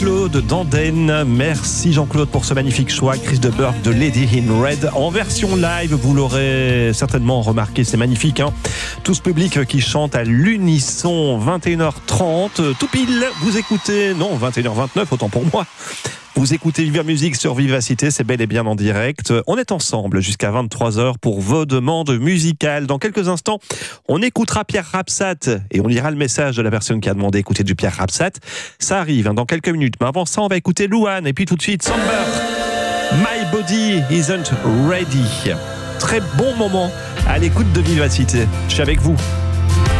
Claude Danden, merci Jean-Claude pour ce magnifique choix. Chris de Burgh de Lady in Red en version live, vous l'aurez certainement remarqué, c'est magnifique, hein. Tout ce public qui chante à l'unisson. 21h30, tout pile, vous écoutez, non 21h29 autant pour moi. Vous écoutez Viva Musique sur Vivacité, c'est bel et bien en direct. On est ensemble jusqu'à 23h pour vos demandes musicales. Dans quelques instants, on écoutera Pierre Rapsat et on lira le message de la personne qui a demandé d'écouter du Pierre Rapsat. Ça arrive dans quelques minutes, mais avant ça, on va écouter Louane et puis tout de suite Samber. My Body Isn't Ready. Très bon moment à l'écoute de Vivacité. Je suis avec vous.